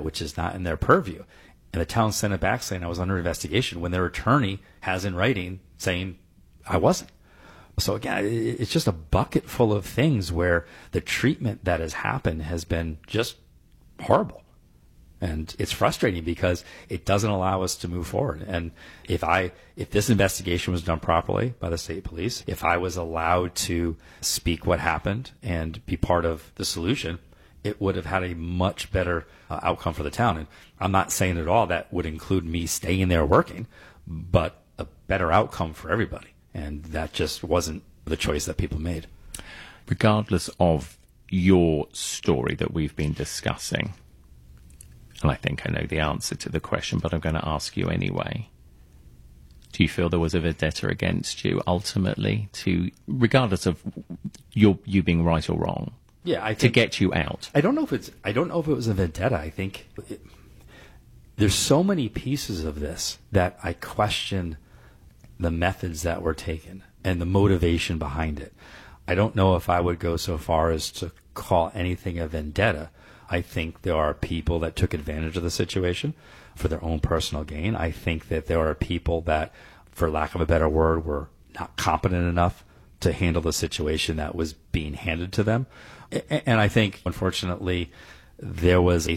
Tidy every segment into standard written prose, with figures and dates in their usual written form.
which is not in their purview. And the town sent it back saying I was under investigation when their attorney has in writing saying I wasn't. So again, it's just a bucket full of things where the treatment that has happened has been just horrible. And it's frustrating because it doesn't allow us to move forward. And if this investigation was done properly by the state police, if I was allowed to speak what happened and be part of the solution, it would have had a much better outcome for the town. And I'm not saying at all that would include me staying there working, but a better outcome for everybody. And that just wasn't the choice that people made. Regardless of your story that we've been discussing, and I think I know the answer to the question, but I'm going to ask you anyway. Do you feel there was a vendetta against you ultimately, regardless of you being right or wrong? Yeah, I think, to get you out. I don't know if it was a vendetta. I think there's so many pieces of this that I question the methods that were taken and the motivation behind it. I don't know if I would go so far as to call anything a vendetta. I think there are people that took advantage of the situation for their own personal gain. I think that there are people that, for lack of a better word, were not competent enough to handle the situation that was being handed to them. And I think, unfortunately, there was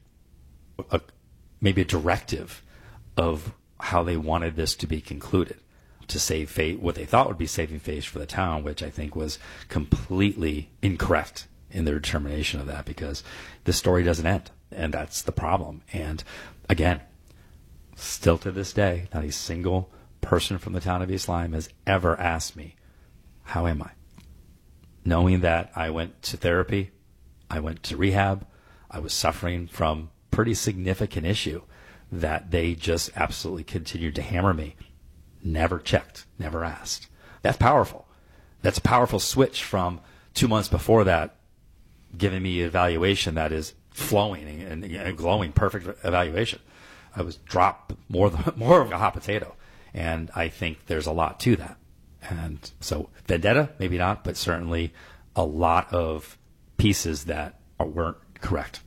maybe a directive of how they wanted this to be concluded, to save face, what they thought would be saving face for the town, which I think was completely incorrect in their determination of that, because the story doesn't end, and that's the problem. And again, still to this day, not a single person from the town of East Lyme has ever asked me, how am I? Knowing that I went to therapy, I went to rehab, I was suffering from pretty significant issue that they just absolutely continued to hammer me. Never checked, never asked. That's powerful. That's a powerful switch from 2 months before that, giving me evaluation that is flowing and glowing, perfect evaluation. I was dropped more of a hot potato. And I think there's a lot to that. And so vendetta, maybe not, but certainly a lot of pieces that weren't correct.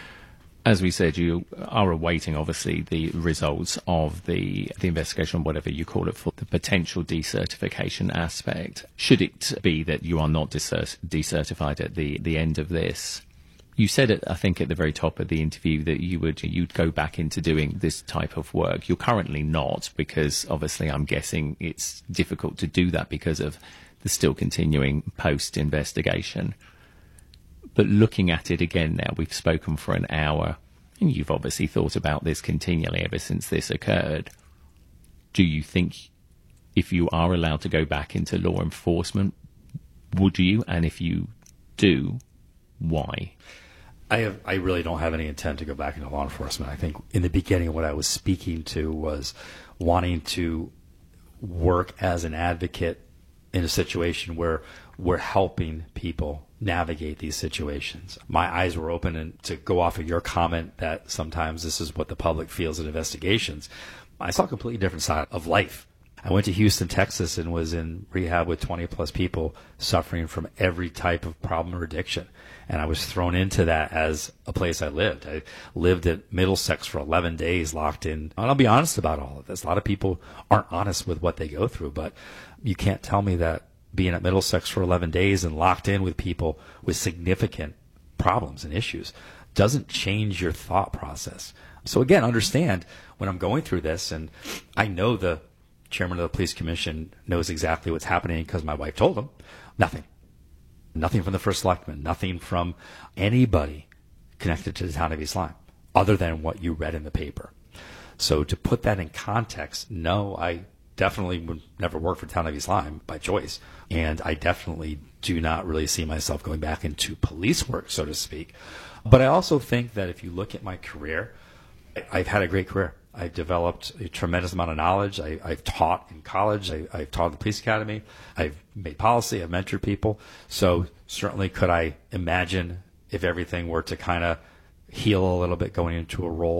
As we said, you are awaiting, obviously, the results of the investigation, whatever you call it, for the potential decertification aspect. Should it be that you are not decertified at the end of this, you said it, I think, at the very top of the interview that you'd go back into doing this type of work. You're currently not, because obviously I'm guessing it's difficult to do that because of the still continuing post-investigation. But looking at it again now, we've spoken for an hour, and you've obviously thought about this continually ever since this occurred. Do you think if you are allowed to go back into law enforcement, would you? And if you do, why? I really don't have any intent to go back into law enforcement. I think in the beginning what I was speaking to was wanting to work as an advocate in a situation where we're helping people navigate these situations. My eyes were open, and to go off of your comment that sometimes this is what the public feels in investigations, I saw a completely different side of life. I went to Houston, Texas, and was in rehab with 20 plus people suffering from every type of problem or addiction. And I was thrown into that as a place I lived. I lived at Middlesex for 11 days locked in. And I'll be honest about all of this. A lot of people aren't honest with what they go through, but you can't tell me that being at Middlesex for 11 days and locked in with people with significant problems and issues doesn't change your thought process. So again, understand when I'm going through this, and I know the chairman of the police commission knows exactly what's happening because my wife told him. Nothing from the first selectman, nothing from anybody connected to the town of East Lyme other than what you read in the paper. So to put that in context, no, I definitely would never work for town of East Lyme by choice. And I definitely do not really see myself going back into police work, so to speak. But I also think that if you look at my career, I've had a great career. I've developed a tremendous amount of knowledge. I've taught in college. I've taught at the police academy. I've made policy. I've mentored people. So certainly could I imagine if everything were to kind of heal a little bit going into a role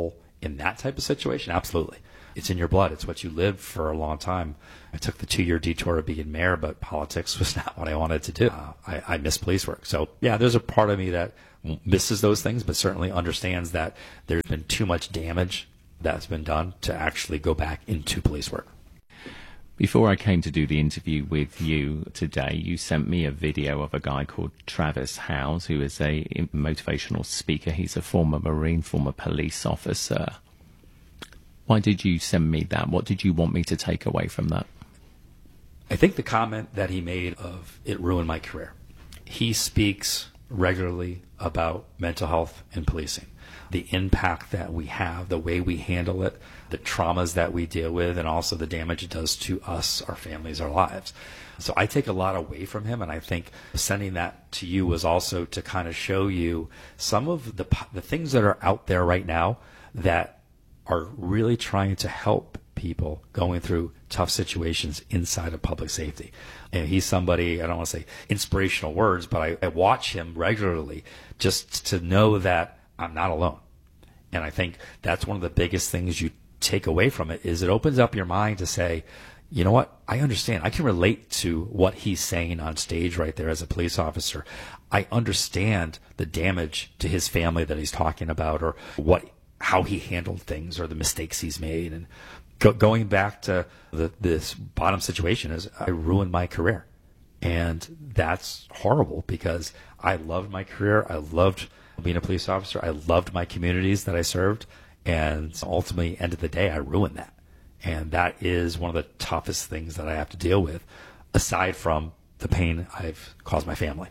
in that type of situation, absolutely. It's in your blood. It's what you lived for a long time. I took the 2-year detour of being mayor, but politics was not what I wanted to do. I miss police work. So, yeah, there's a part of me that misses those things, but certainly understands that there's been too much damage that's been done to actually go back into police work. Before I came to do the interview with you today, you sent me a video of a guy called Travis Howes, who is a motivational speaker. He's a former Marine, former police officer. Why did you send me that? What did you want me to take away from that? I think the comment that he made of it ruined my career. He speaks regularly about mental health in policing, the impact that we have, the way we handle it, the traumas that we deal with, and also the damage it does to us, our families, our lives. So I take a lot away from him, and I think sending that to you was also to kind of show you some of the things that are out there right now that are really trying to help people going through tough situations inside of public safety. And he's somebody, I don't want to say inspirational words, but I watch him regularly just to know that I'm not alone. And I think that's one of the biggest things you take away from it is it opens up your mind to say, you know what, I understand. I can relate to what he's saying on stage right there as a police officer. I understand the damage to his family that he's talking about, or how he handled things, or the mistakes he's made. And going back to this bottom situation is I ruined my career. And that's horrible because I loved my career. I loved being a police officer. I loved my communities that I served. And ultimately, end of the day, I ruined that. And that is one of the toughest things that I have to deal with, aside from the pain I've caused my family.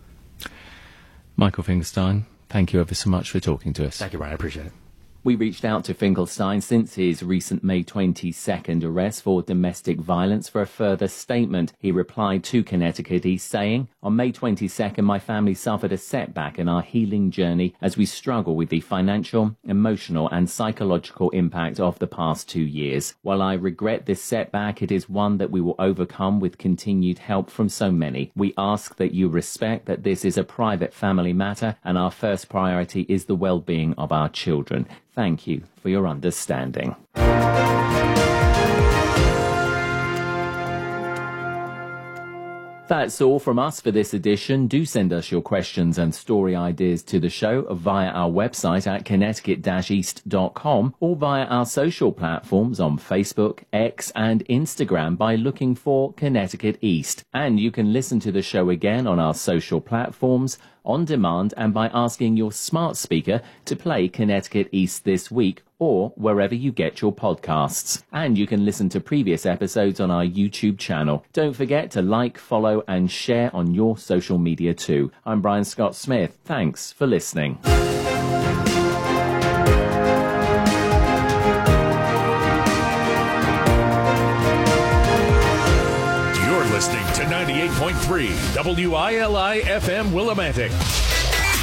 Michael Finkelstein, thank you ever so much for talking to us. Thank you, Brian. I appreciate it. We reached out to Finkelstein since his recent May 22nd arrest for domestic violence for a further statement. He replied to Connecticut East saying, "On May 22nd, my family suffered a setback in our healing journey as we struggle with the financial, emotional and psychological impact of the past 2 years. While I regret this setback, it is one that we will overcome with continued help from so many. We ask that you respect that this is a private family matter and our first priority is the well-being of our children. Thank you for your understanding." That's all from us for this edition. Do send us your questions and story ideas to the show via our website at connecticut-east.com or via our social platforms on Facebook, X and Instagram by looking for Connecticut East. And you can listen to the show again on our social platforms, on demand, and by asking your smart speaker to play Connecticut East This Week or wherever you get your podcasts. And you can listen to previous episodes on our YouTube channel. Don't forget to like, follow and share on your social media too. I'm Brian Scott Smith. Thanks for listening. You're listening to 98.3 WILI FM Willimantic.